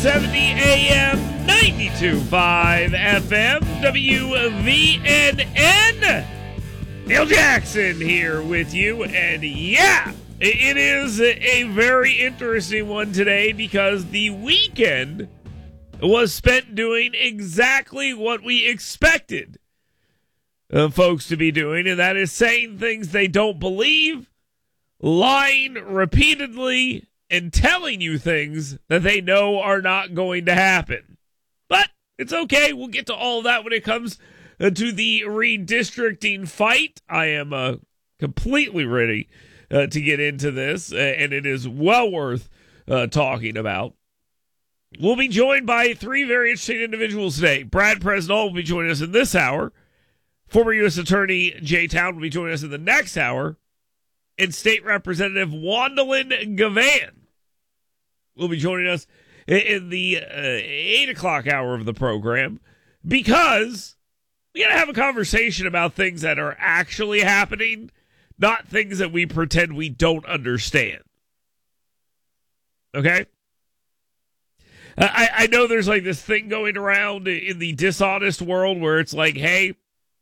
70 AM, 92.5 FM, WVNN. Neil Jackson here with you, and yeah, it is a very interesting one today because the weekend was spent doing exactly what we expected folks to be doing, and that is saying things they don't believe, lying repeatedly, and telling you things that they know are not going to happen. But it's okay. We'll get to all of that when it comes to the redistricting fight. I am completely ready to get into this, and it is well worth talking about. We'll be joined by three very interesting individuals today. Brad Presnall will be joining us in this hour. Former U.S. Attorney Jay Town will be joining us in the next hour. And State Representative Wandolyn Gavan will be joining us in the 8 o'clock hour of the program, because we got to have a conversation about things that are actually happening, not things that we pretend we don't understand. Okay? I know there's like this thing going around in the dishonest world where it's like, hey,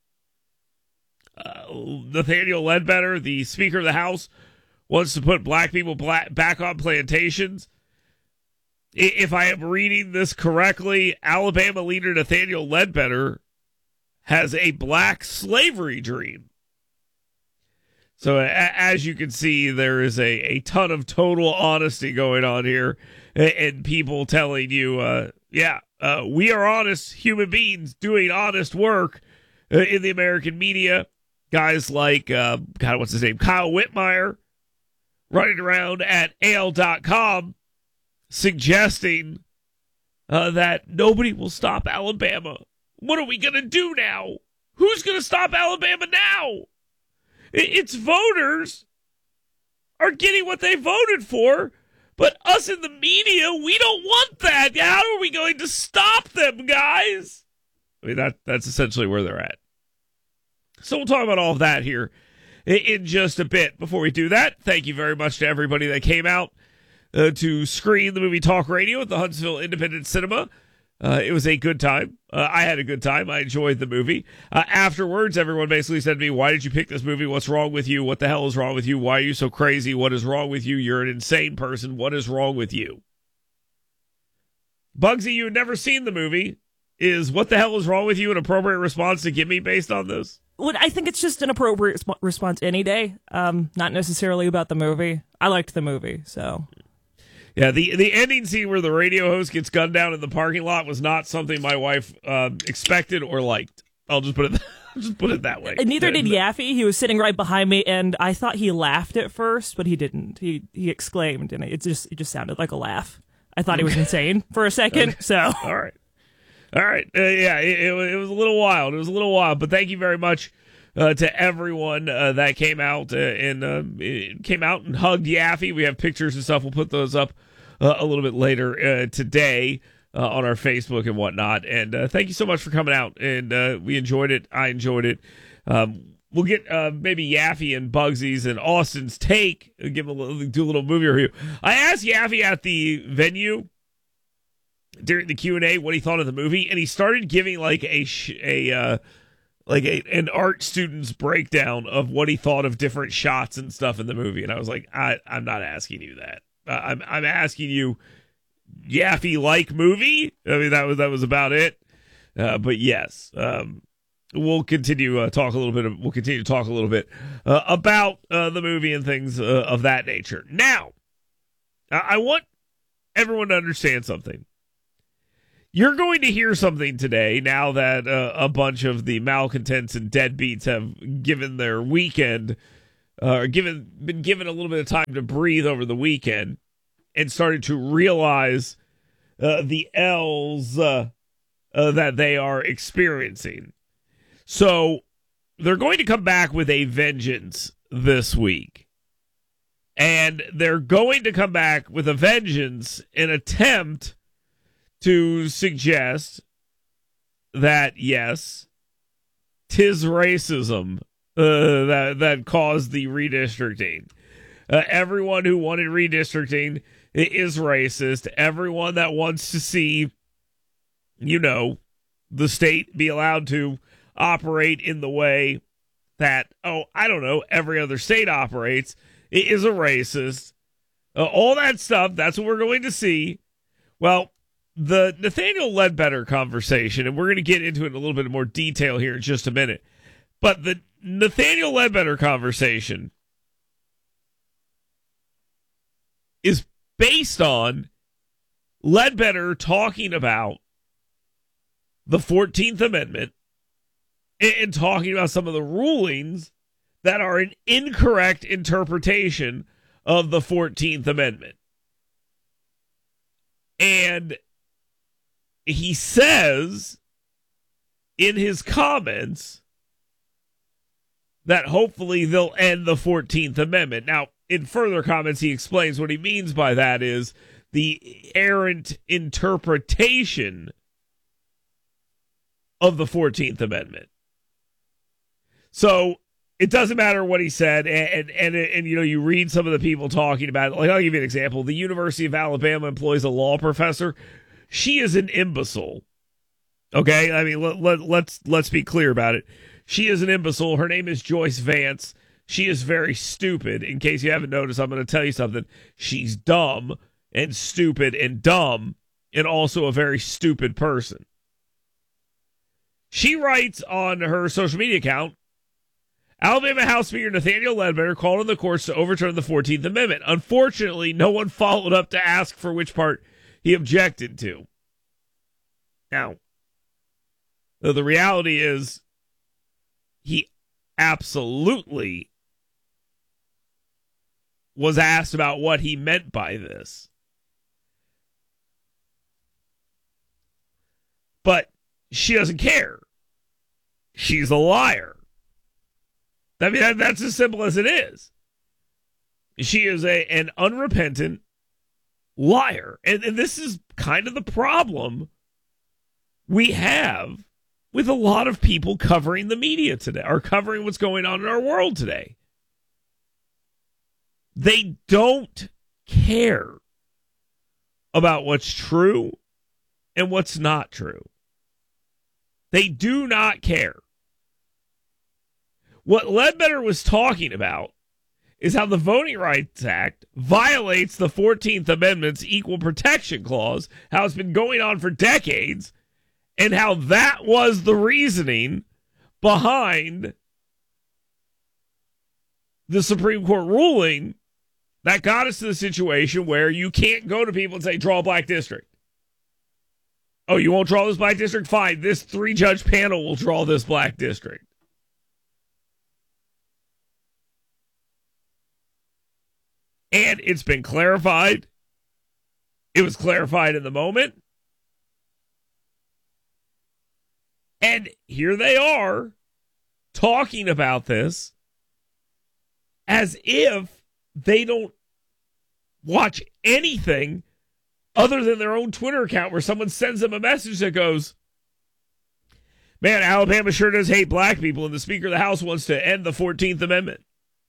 Nathaniel Ledbetter, the Speaker of the House, wants to put black people back on plantations. If I am reading this correctly, Alabama leader Nathaniel Ledbetter has a black slavery dream. So as you can see, there is a ton of total honesty going on here, and people telling you, we are honest human beings doing honest work in the American media. Guys like, what's his name? Kyle Whitmire running around at AL.com suggesting that nobody will stop Alabama. What are we going to do now? Who's going to stop Alabama now? Its voters are getting what they voted for, but us in the media, we don't want that. How are we going to stop them, guys? I mean, that's essentially where they're at. So we'll talk about all of that here in just a bit. Before we do that, thank you very much to everybody that came out to screen the movie Talk Radio at the Huntsville Independent Cinema. It was a good time. I had a good time. I enjoyed the movie. Afterwards, everyone basically said to me, why did you pick this movie? What's wrong with you? What the hell is wrong with you? Why are you so crazy? What is wrong with you? You're an insane person. What is wrong with you? Bugsy, you had never seen the movie. Is what the hell is wrong with you an appropriate response to give me based on this? Well, I think it's just an appropriate response any day. Not necessarily about the movie. I liked the movie, so. Yeah, the ending scene where the radio host gets gunned down in the parking lot was not something my wife expected or liked. I'll just put it that way. And neither did Yaffe. He was sitting right behind me, and I thought he laughed at first, but he didn't. He exclaimed, and it just sounded like a laugh. I thought he was insane for a second. Okay. So all right. It was a little wild. But thank you very much to everyone that came out and hugged Yaffe. We have pictures and stuff. We'll put those up a little bit later today on our Facebook and whatnot. And thank you so much for coming out. And we enjoyed it. I enjoyed it. We'll get maybe Yaffe and Bugsy's and Austin's take. Do a little movie review. I asked Yaffe at the venue during the Q&A what he thought of the movie, and he started giving like an art student's breakdown of what he thought of different shots and stuff in the movie. And I was like, I'm not asking you that. I'm asking you, Yaffe like movie? I mean, that was about it. But yes, we'll continue to talk a little bit about the movie and things of that nature. Now, I want everyone to understand something. You're going to hear something today now that a bunch of the malcontents and deadbeats have given their weekend, been given a little bit of time to breathe over the weekend and started to realize the L's that they are experiencing. So they're going to come back with a vengeance this week. And they're going to come back with a vengeance in attempt to suggest that, yes, 'tis racism that caused the redistricting. Everyone who wanted redistricting is racist. Everyone that wants to see, the state be allowed to operate in the way that, every other state operates, is a racist. All that stuff, that's what we're going to see. Well, the Nathaniel Ledbetter conversation, and we're going to get into it in a little bit more detail here in just a minute, but the Nathaniel Ledbetter conversation is based on Ledbetter talking about the 14th Amendment and talking about some of the rulings that are an incorrect interpretation of the 14th Amendment. And he says in his comments that hopefully they'll end the 14th Amendment. Now, in further comments, he explains what he means by that is the errant interpretation of the 14th Amendment. So it doesn't matter what he said, and you read some of the people talking about it. Like, I'll give you an example. The University of Alabama employs a law professor. She is an imbecile. Okay, I mean, let's be clear about it. She is an imbecile. Her name is Joyce Vance. She is very stupid. In case you haven't noticed, I'm going to tell you something. She's dumb and stupid and dumb, and also a very stupid person. She writes on her social media account, Alabama House Speaker Nathaniel Ledbetter called on the courts to overturn the 14th Amendment. Unfortunately, no one followed up to ask for which part he objected to. Now, the reality is he absolutely was asked about what he meant by this. But she doesn't care. She's a liar. I mean, that's as simple as it is. She is an unrepentant liar. And this is kind of the problem we have with a lot of people covering the media today, or covering what's going on in our world today. They don't care about what's true and what's not true. They do not care. What Ledbetter was talking about is how the Voting Rights Act violates the 14th Amendment's Equal Protection Clause, how it's been going on for decades, and how that was the reasoning behind the Supreme Court ruling that got us to the situation where you can't go to people and say, draw a black district. Oh, you won't draw this black district? Fine. This 3-judge panel will draw this black district. And it's been clarified. It was clarified in the moment. And here they are talking about this as if they don't watch anything other than their own Twitter account where someone sends them a message that goes, man, Alabama sure does hate black people, and the Speaker of the House wants to end the 14th Amendment.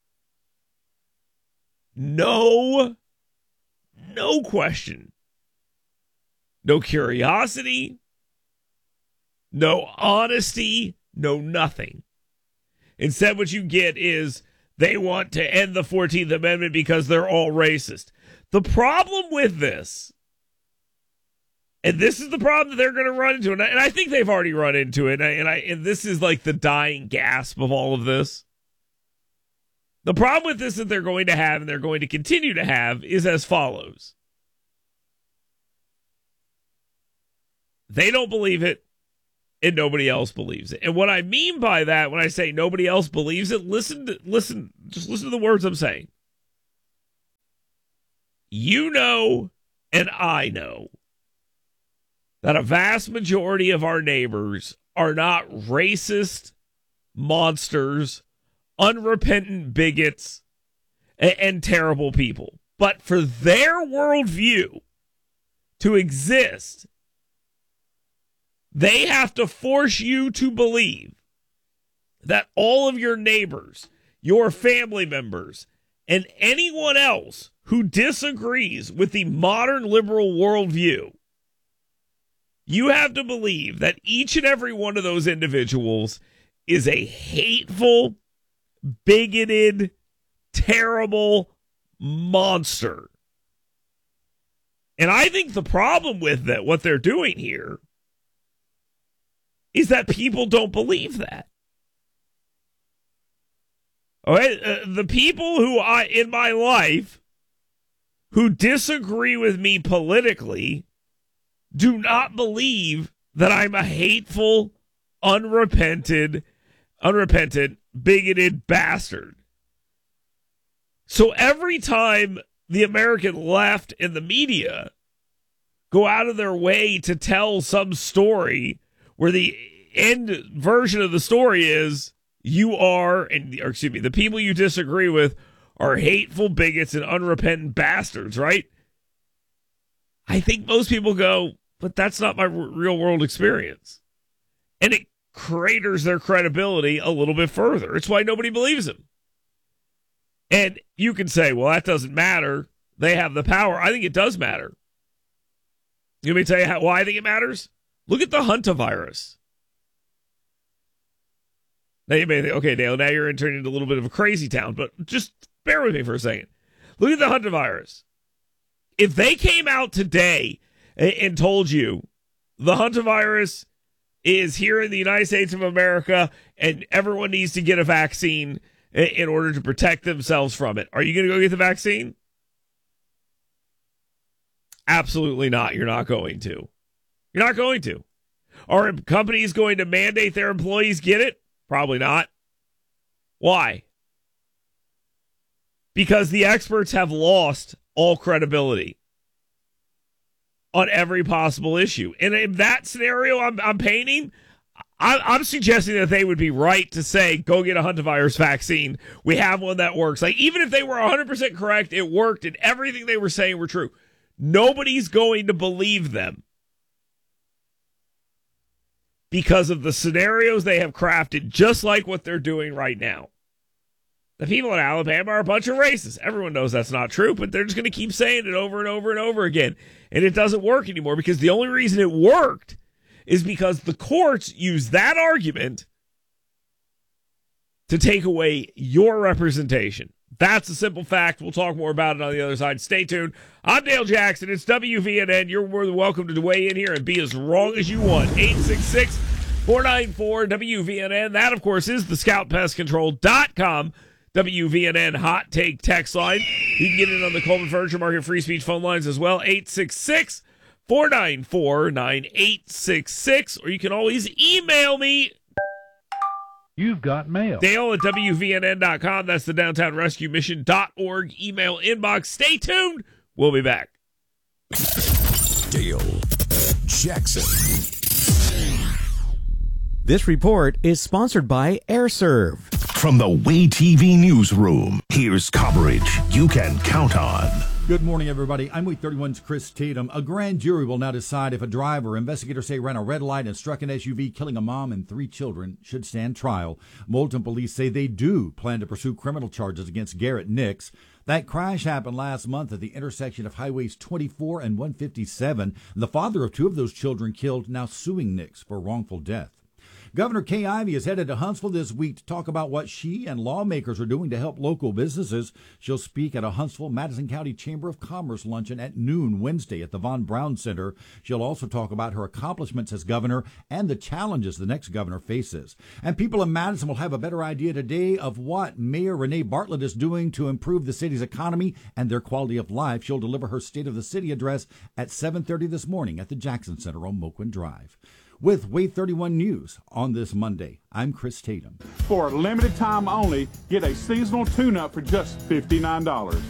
No question. No curiosity. No honesty. No nothing. Instead, what you get is they want to end the 14th Amendment because they're all racist. The problem with this, and this is the problem that they're going to run into, and I think they've already run into it, and this is like the dying gasp of all of this. The problem with this that they're going to have, and they're going to continue to have, is as follows. They don't believe it, and nobody else believes it. And what I mean by that, when I say nobody else believes it, just listen to the words I'm saying. You know, and I know, that a vast majority of our neighbors are not racist monsters, unrepentant bigots, and terrible people. But for their worldview to exist, they have to force you to believe that all of your neighbors, your family members, and anyone else who disagrees with the modern liberal worldview, you have to believe that each and every one of those individuals is a hateful, bigoted, terrible monster. And I think the problem with that, what they're doing here, is that people don't believe that. All right, the people who in my life who disagree with me politically do not believe that I'm a hateful, unrepentant, bigoted bastard. So every time the American left and the media go out of their way to tell some story where the end version of the story is the people you disagree with are hateful bigots and unrepentant bastards, right? I think most people go, but that's not my real world experience. And it craters their credibility a little bit further. It's why nobody believes them. And you can say, well, that doesn't matter. They have the power. I think it does matter. Let me tell you why I think it matters. Look at the hantavirus. Now you may think, okay, Dale, now you're entering into a little bit of a crazy town, but just bear with me for a second. Look at the hantavirus. If they came out today and told you the hantavirus is here in the United States of America and everyone needs to get a vaccine in order to protect themselves from it, are you going to go get the vaccine? Absolutely not. You're not going to. You're not going to. Are companies going to mandate their employees get it? Probably not. Why? Because the experts have lost all credibility on every possible issue. And in that scenario I'm painting, I'm suggesting that they would be right to say, go get a hantavirus vaccine. We have one that works. Like, even if they were 100% correct, it worked, and everything they were saying were true. Nobody's going to believe them because of the scenarios they have crafted, just like what they're doing right now. The people in Alabama are a bunch of racists. Everyone knows that's not true, but they're just going to keep saying it over and over and over again. And it doesn't work anymore because the only reason it worked is because the courts use that argument to take away your representation. That's a simple fact. We'll talk more about it on the other side. Stay tuned. I'm Dale Jackson. It's WVNN. You're more than welcome to weigh in here and be as wrong as you want. 866-494-WVNN. That, of course, is the ScoutPestControl.com WVNN hot take text line. You can get in on the Coleman Furniture Market free speech phone lines as well. 866-494-9866. Or you can always email me. You've got mail. Dale at WVNN.com. That's the Downtown Rescue Mission.org email inbox. Stay tuned. We'll be back. Dale Jackson. This report is sponsored by AirServe. From the Way TV newsroom, here's coverage you can count on. Good morning, everybody. I'm Week 31's Chris Tatum. A grand jury will now decide if a driver investigators say ran a red light and struck an SUV, killing a mom and 3 children, should stand trial. Moulton police say they do plan to pursue criminal charges against Garrett Nix. That crash happened last month at the intersection of Highways 24 and 157. The father of 2 of those children killed, now suing Nix for wrongful death. Governor Kay Ivey is headed to Huntsville this week to talk about what she and lawmakers are doing to help local businesses. She'll speak at a Huntsville-Madison County Chamber of Commerce luncheon at noon Wednesday at the Von Braun Center. She'll also talk about her accomplishments as governor and the challenges the next governor faces. And people in Madison will have a better idea today of what Mayor Renee Bartlett is doing to improve the city's economy and their quality of life. She'll deliver her State of the City address at 7:30 this morning at the Jackson Center on Moquin Drive. With Wave 31 News on this Monday, I'm Chris Tatum. For a limited time only, get a seasonal tune-up for just $59.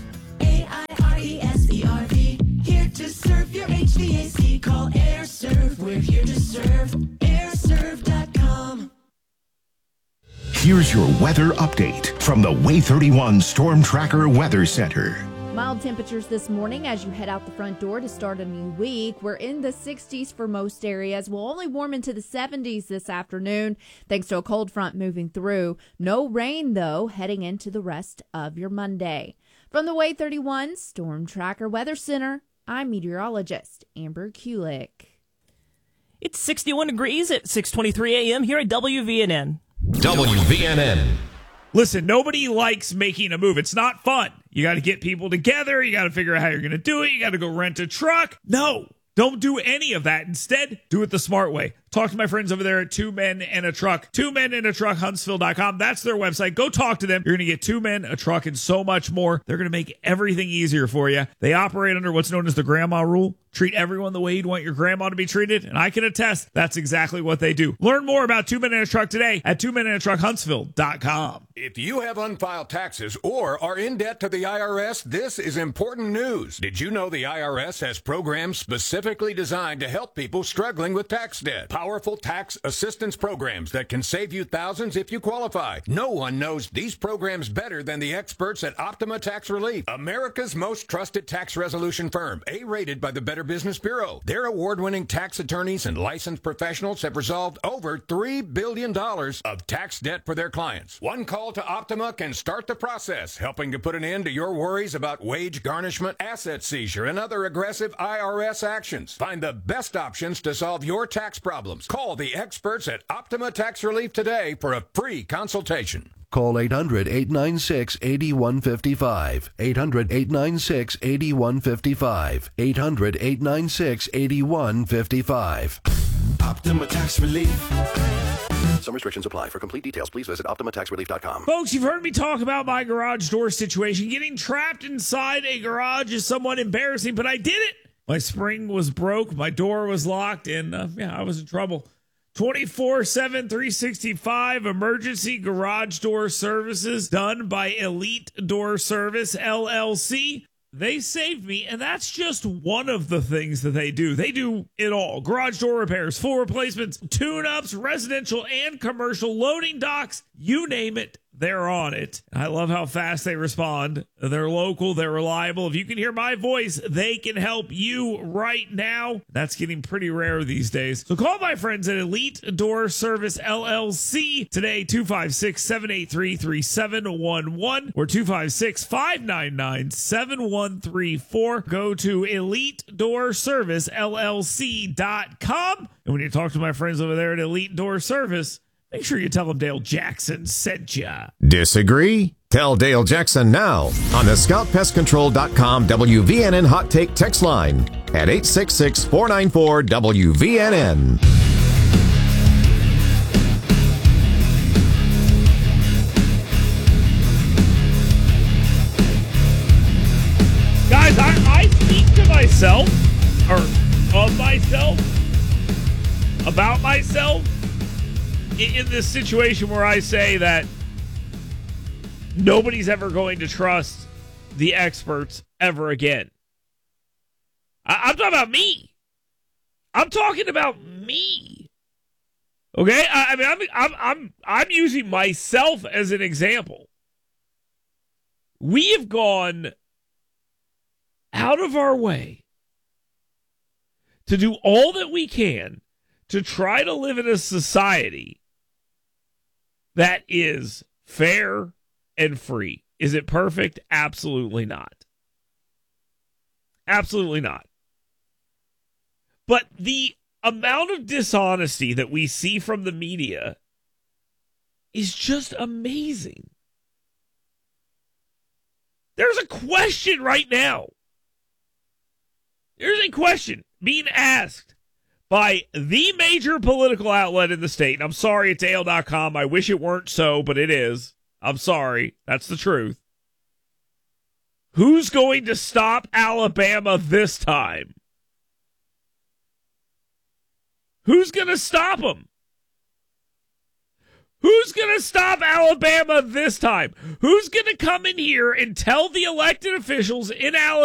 AIRESERV, here to serve your HVAC. Call AirServe, we're here to serve. AirServe.com. Here's your weather update from the Way 31 Storm Tracker Weather Center. Mild temperatures this morning as you head out the front door to start a new week. We're in the 60s for most areas. We'll only warm into the 70s this afternoon thanks to a cold front moving through. No rain, though, heading into the rest of your Monday. From the Way 31 Storm Tracker Weather Center, I'm meteorologist Amber Kulik. It's 61 degrees at 6:23 a.m. here at WVNN. WVNN. Listen, nobody likes making a move. It's not fun. You got to get people together. You got to figure out how you're going to do it. You got to go rent a truck. No, don't do any of that. Instead, do it the smart way. Talk to my friends over there at Two Men and a Truck. 2 Men and a Truck, Huntsville.com. That's their website. Go talk to them. You're going to get 2 men, a truck, and so much more. They're going to make everything easier for you. They operate under what's known as the grandma rule. Treat everyone the way you'd want your grandma to be treated. And I can attest that's exactly what they do. Learn more about 2 Men and a Truck today at 2 Men and a Truck, Huntsville.com. If you have unfiled taxes or are in debt to the IRS, this is important news. Did you know the IRS has programs specifically designed to help people struggling with tax debt? Powerful tax assistance programs that can save you thousands if you qualify. No one knows these programs better than the experts at Optima Tax Relief, America's most trusted tax resolution firm, A-rated by the Better Business Bureau. Their award-winning tax attorneys and licensed professionals have resolved over $3 billion of tax debt for their clients. One call to Optima can start the process, helping to put an end to your worries about wage garnishment, asset seizure, and other aggressive IRS actions. Find the best options to solve your tax problems. Call the experts at Optima Tax Relief today for a free consultation. Call 800-896-8155. 800-896-8155. 800-896-8155. Optima Tax Relief. Some restrictions apply. For complete details, please visit OptimaTaxRelief.com. Folks, you've heard me talk about my garage door situation. Getting trapped inside a garage is somewhat embarrassing, but I did it. My spring was broke, my door was locked, and I was in trouble. 24/7, 365 emergency garage door services done by Elite Door Service, LLC. They saved me, and that's just one of the things that they do. They do it all. Garage door repairs, full replacements, tune-ups, residential and commercial loading docks, you name it. They're on it. I love how fast they respond. They're local. They're reliable. If you can hear my voice, they can help you right now. That's getting pretty rare these days. So call my friends at Elite Door Service LLC today, 256-783-3711 or 256-599-7134. Go to EliteDoorServiceLLC.com. And when you talk to my friends over there at Elite Door Service, make sure you tell them Dale Jackson sent ya. Disagree? Tell Dale Jackson now on the ScoutPestControl.com WVNN Hot Take text line at 866-494-WVNN. Guys, I speak to myself, or of myself, about myself, in this situation where I say that nobody's ever going to trust the experts ever again. I'm talking about me. I'm talking about me. Okay? I mean, I'm using myself as an example. We have gone out of our way to do all that we can to try to live in a society that is fair and free. Is it perfect? Absolutely not. Absolutely not. But the amount of dishonesty that we see from the media is just amazing. There's a question right now. There's a question being asked by the major political outlet in the state. And I'm sorry, it's AL.com. I wish it weren't so, but it is. I'm sorry. That's the truth. Who's going to stop Alabama this time? Who's going to stop them? Who's going to stop Alabama this time? Who's going to come in here and tell the elected officials in Alabama